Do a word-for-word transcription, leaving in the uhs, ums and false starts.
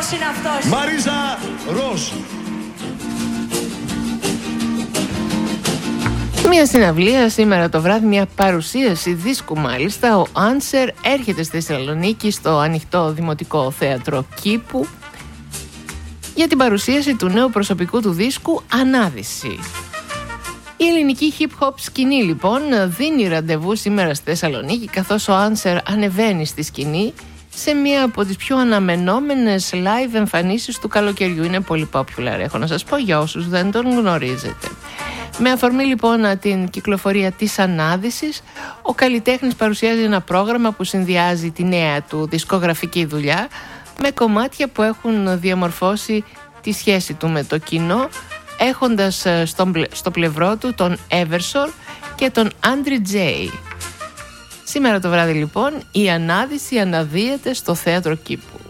Ποιος είναι αυτός? Μαρίζα Ροζ. Μια συναυλία σήμερα το βράδυ, μια παρουσίαση δίσκου μάλιστα. Ο Answer έρχεται στη Θεσσαλονίκη στο ανοιχτό Δημοτικό Θέατρο Κήπου για την παρουσίαση του νέου προσωπικού του δίσκου Ανάδυση. Η ελληνική hip-hop σκηνή λοιπόν δίνει ραντεβού σήμερα στη Θεσσαλονίκη, καθώς ο Answer ανεβαίνει στη σκηνή σε μία από τις πιο αναμενόμενες live εμφανίσεις του καλοκαιριού. Είναι πολύ popular, έχω να σας πω, για όσους δεν τον γνωρίζετε. Με αφορμή λοιπόν την κυκλοφορία της Ανάδυσης, ο καλλιτέχνης παρουσιάζει ένα πρόγραμμα που συνδυάζει τη νέα του δισκογραφική δουλειά με κομμάτια που έχουν διαμορφώσει τη σχέση του με το κοινό, έχοντας στο, στο πλευρό του τον Eversor και τον Andrew J. Σήμερα το βράδυ λοιπόν η Ανάδυση αναδύεται στο Θέατρο Κήπου.